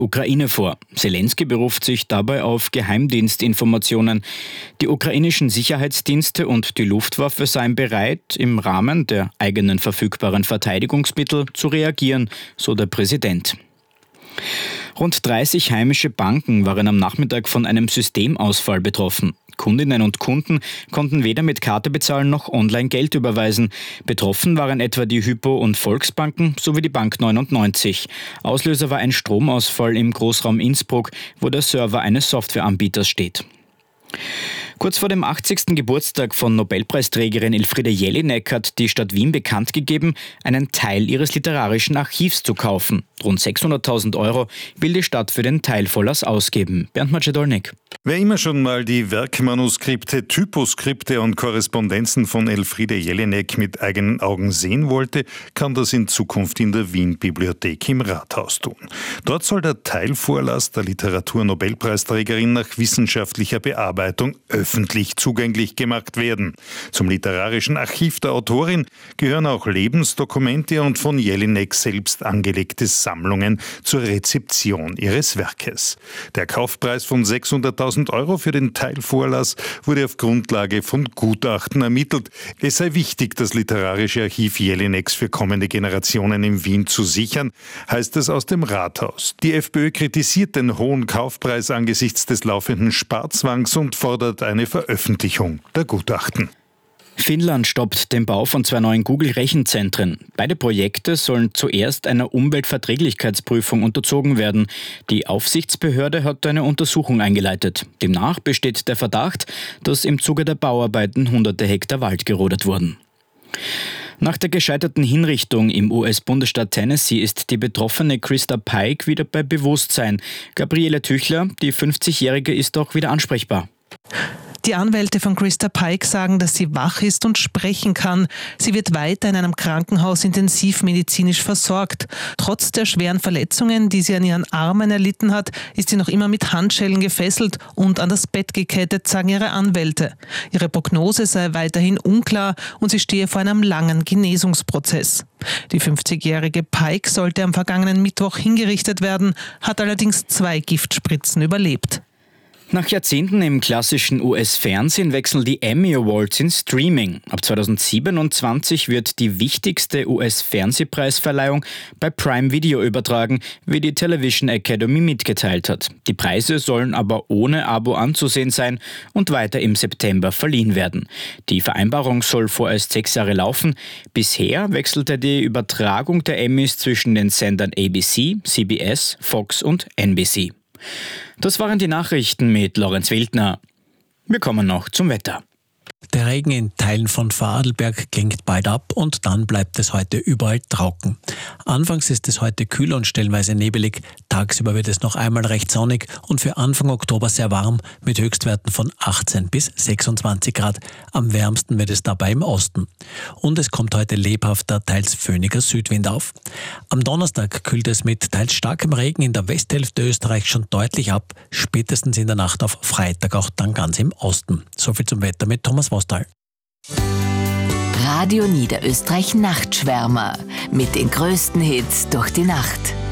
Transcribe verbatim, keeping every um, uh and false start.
Ukraine vor. Zelensky beruft sich dabei auf Geheimdienstinformationen. Die ukrainischen Sicherheitsdienste und die Luftwaffe seien bereit, im Rahmen der eigenen verfügbaren Verteidigungsmittel zu reagieren, so der Präsident. Rund dreißig heimische Banken waren am Nachmittag von einem Systemausfall betroffen. Kundinnen und Kunden konnten weder mit Karte bezahlen noch online Geld überweisen. Betroffen waren etwa die Hypo- und Volksbanken sowie die Bank neunundneunzig. Auslöser war ein Stromausfall im Großraum Innsbruck, wo der Server eines Softwareanbieters steht. Kurz vor dem achtzigsten Geburtstag von Nobelpreisträgerin Elfriede Jelinek hat die Stadt Wien bekannt gegeben, einen Teil ihres literarischen Archivs zu kaufen. Rund sechshunderttausend Euro will die Stadt für den Teilvorlass ausgeben. Bernd Macedolnik. Wer immer schon mal die Werkmanuskripte, Typoskripte und Korrespondenzen von Elfriede Jelinek mit eigenen Augen sehen wollte, kann das in Zukunft in der Wien-Bibliothek im Rathaus tun. Dort soll der Teilvorlass der Literaturnobelpreisträgerin nach wissenschaftlicher Bearbeitung öffentlich zugänglich gemacht werden. Zum literarischen Archiv der Autorin gehören auch Lebensdokumente und von Jelinek selbst angelegte Sammlungen zur Rezeption ihres Werkes. Der Kaufpreis von sechshunderttausend Euro für den Teilvorlass wurde auf Grundlage von Gutachten ermittelt. Es sei wichtig, das literarische Archiv Jelineks für kommende Generationen in Wien zu sichern, heißt es aus dem Rathaus. Die FPÖ kritisiert den hohen Kaufpreis angesichts des laufenden Sparzwangs und fordert eine Veröffentlichung der Gutachten. Finnland stoppt den Bau von zwei neuen Google-Rechenzentren. Beide Projekte sollen zuerst einer Umweltverträglichkeitsprüfung unterzogen werden. Die Aufsichtsbehörde hat eine Untersuchung eingeleitet. Demnach besteht der Verdacht, dass im Zuge der Bauarbeiten hunderte Hektar Wald gerodet wurden. Nach der gescheiterten Hinrichtung im U S-Bundesstaat Tennessee ist die betroffene Christa Pike wieder bei Bewusstsein. Gabriele Tüchler, die fünfzigjährige, ist auch wieder ansprechbar. Die Anwälte von Christa Pike sagen, dass sie wach ist und sprechen kann. Sie wird weiter in einem Krankenhaus intensivmedizinisch versorgt. Trotz der schweren Verletzungen, die sie an ihren Armen erlitten hat, ist sie noch immer mit Handschellen gefesselt und an das Bett gekettet, sagen ihre Anwälte. Ihre Prognose sei weiterhin unklar und sie stehe vor einem langen Genesungsprozess. Die fünfzigjährige Pike sollte am vergangenen Mittwoch hingerichtet werden, hat allerdings zwei Giftspritzen überlebt. Nach Jahrzehnten im klassischen U S-Fernsehen wechseln die Emmy Awards in Streaming. Ab zweitausendsiebenundzwanzig wird die wichtigste U S-Fernsehpreisverleihung bei Prime Video übertragen, wie die Television Academy mitgeteilt hat. Die Preise sollen aber ohne Abo anzusehen sein und weiter im September verliehen werden. Die Vereinbarung soll vorerst sechs Jahre laufen. Bisher wechselte die Übertragung der Emmys zwischen den Sendern A B C, C B S, Fox und N B C. Das waren die Nachrichten mit Lorenz Wildner. Wir kommen noch zum Wetter. Der Regen in Teilen von Vorarlberg klingt bald ab und dann bleibt es heute überall trocken. Anfangs ist es heute kühl und stellenweise nebelig. Tagsüber wird es noch einmal recht sonnig und für Anfang Oktober sehr warm mit Höchstwerten von achtzehn bis sechsundzwanzig Grad. Am wärmsten wird es dabei im Osten. Und es kommt heute lebhafter, teils föhniger Südwind auf. Am Donnerstag kühlt es mit teils starkem Regen in der Westhälfte Österreichs schon deutlich ab. Spätestens in der Nacht auf Freitag auch dann ganz im Osten. Soviel zum Wetter mit Thomas Vostal. Radio Niederösterreich Nachtschwärmer mit den größten Hits durch die Nacht.